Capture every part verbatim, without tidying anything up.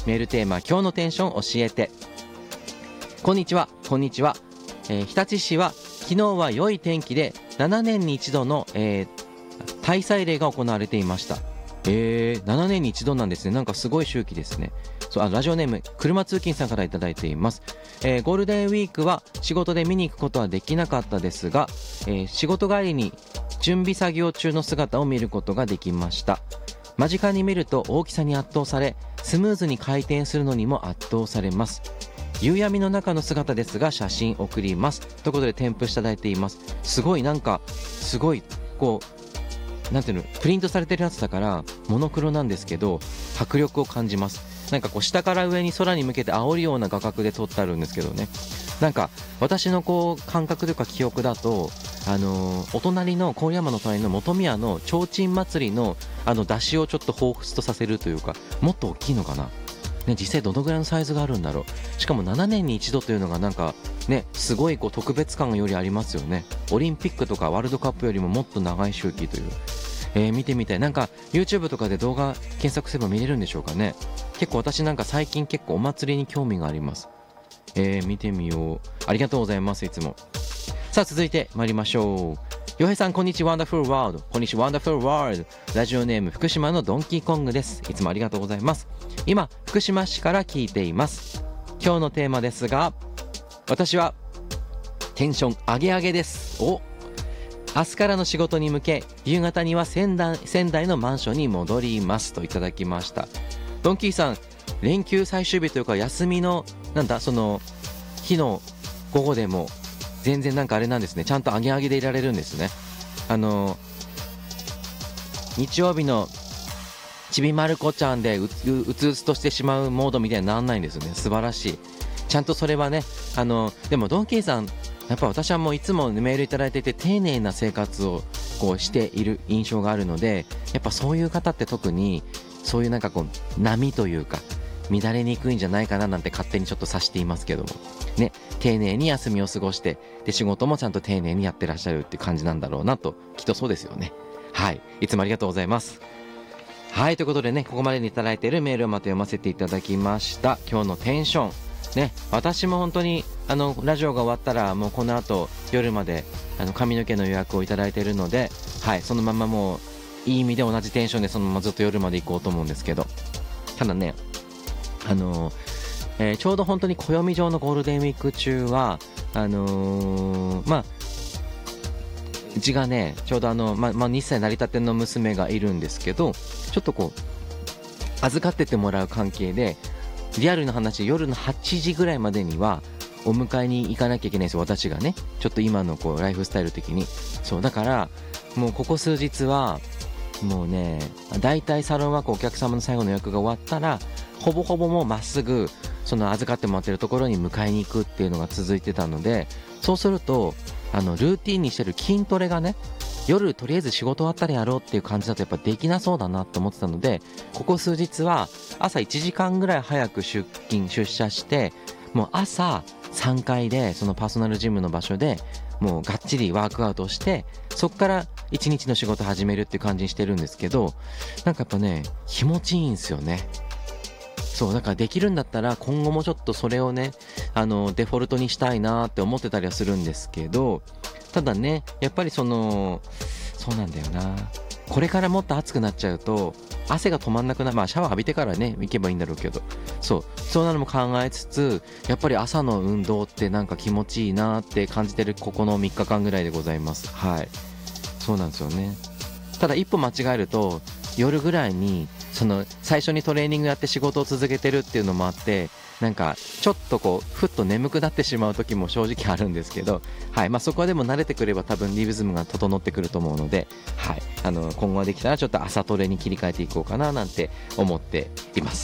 メールテーマ、今日のテンション教えて。こんにちは、こんにちは。えー、日立市は昨日は良い天気でななねんに一度の、えー、大祭礼が行われていました。えー、ななねんに一度なんですね。なんかすごい周期ですね。そう、あ、ラジオネーム車通勤さんからいただいています。えー、ゴールデンウィークは仕事で見に行くことはできなかったですが、えー、仕事帰りに準備作業中の姿を見ることができました。間近に見ると大きさに圧倒され、スムーズに回転するのにも圧倒されます。夕闇の中の姿ですが写真送りますということで添付していただいています。すごいなんかすごいこうなんていうの、プリントされてるやつだからモノクロなんですけど迫力を感じます。なんかこう下から上に空に向けて煽るような画角で撮ってあるんですけどね、なんか私のこう感覚というか記憶だと、あのー、お隣の郡山の隣の本宮の提灯祭りのあの出汁をちょっと彷彿とさせるというか、もっと大きいのかなね、実際どのぐらいのサイズがあるんだろう。しかもななねんに一度というのがなんかね、すごいこう特別感よりありますよね。オリンピックとかワールドカップよりももっと長い周期という、えー、見てみたい。なんか YouTube とかで動画検索すれば見れるんでしょうかね。結構私なんか最近結構お祭りに興味があります。えー、見てみよう。ありがとうございます、いつも。さあ続いて参りましょう。よへさんこんにちは、ワンダフルワールド。こんにちは、ワンダフルワールド。ラジオネーム福島のドンキーコングです。いつもありがとうございます。今福島市から聞いています。今日のテーマですが、私はテンション上げ上げです。お明日からの仕事に向け夕方には仙台、仙台のマンションに戻りますといただきました。ドンキーさん、連休最終日というか休みのなんだその日の午後でも全然なんかあれなんですね、ちゃんと上げ上げでいられるんですね。あの日曜日のちびまる子ちゃんでうつうつうつとしてしまうモードみたいにならないんですよね。素晴らしい。ちゃんとそれはね、あのでもドンキーさんやっぱ私はもういつもメールいただいていて丁寧な生活をこうしている印象があるので、やっぱそういう方って特にそういうなんかこう波というか乱れにくいんじゃないかななんて勝手にちょっと察していますけどもね、丁寧に休みを過ごしてで仕事もちゃんと丁寧にやってらっしゃるっていう感じなんだろうなと、きっとそうですよね。はい、いつもありがとうございます。はい、ということでね、ここまでにいただいているメールをまた読ませていただきました。今日のテンションね、私も本当にあのラジオが終わったらもうこの後夜まであの髪の毛の予約をいただいているので、はい、そのままもういい意味で同じテンションでそのままずっと夜まで行こうと思うんですけど、ただねあのーえー、ちょうど本当に暦上のゴールデンウィーク中はあのー、まあうちがねちょうどあの、ままあ、にさい成り立ての娘がいるんですけど、ちょっとこう預かっててもらう関係でリアルな話、夜のはちじぐらいまでにはお迎えに行かなきゃいけないんですよ、私がね。ちょっと今のこうライフスタイル的に。そうだからもうここ数日はもうね、だいたいサロンワークお客様の最後の予約が終わったらほぼほぼもうまっすぐその預かってもらってるところに迎えに行くっていうのが続いてたので、そうするとあのルーティンにしてる筋トレがね、夜とりあえず仕事終わったらやろうっていう感じだとやっぱできなそうだなと思ってたので、ここ数日は朝いちじかんぐらい早く出勤出社して、もう朝さんかいでそのパーソナルジムの場所でもうがっちりワークアウトをして、そこからいちにちの仕事始めるっていう感じにしてるんですけど、なんかやっぱね気持ちいいんですよね。そうだからできるんだったら今後もちょっとそれをねあのデフォルトにしたいなって思ってたりはするんですけど、ただねやっぱりそのそうなんだよな、これからもっと暑くなっちゃうと汗が止まんなくなる。まあシャワー浴びてからね行けばいいんだろうけど、そうそうなのも考えつつ、やっぱり朝の運動ってなんか気持ちいいなって感じてるここのみっかかんぐらいでございます。はい、そうなんですよね。ただ一歩間違えると夜ぐらいにその最初にトレーニングやって仕事を続けてるっていうのもあって、なんかちょっとこうふっと眠くなってしまう時も正直あるんですけど、はい、まあそこはでも慣れてくれば多分リズムが整ってくると思うので、はい、あの今後はできたらちょっと朝トレに切り替えていこうかななんて思っています。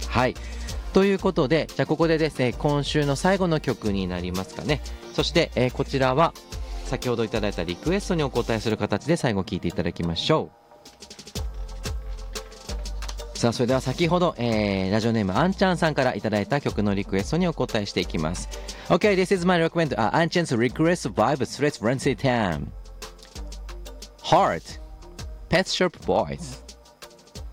はい、ということでじゃあここでですね今週の最後の曲になりますかね。そして、えー、こちらは先ほどいただいたリクエストにお答えする形で最後聴いていただきましょう。さあそれでは先ほど、えー、ラジオネームあんちゃんさんからいただいた曲のリクエストにお答えしていきます。 OK, this is my recommend、uh, あんちゃん 's request vibes. Let's run it down. Heart, Pet Shop Boys.